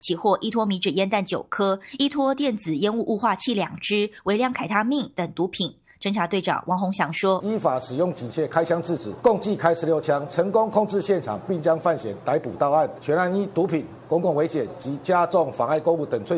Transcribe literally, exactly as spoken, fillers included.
起获依托米脂烟弹九颗、依托电子烟雾雾化器两支、微量凯他命等毒品。侦查队长王宏祥说：“ 依法使用警械开枪制止，共计开十六枪，成功控制现场，并将犯嫌逮捕到案。全案依毒品、公共危险及加重妨碍公务等罪。”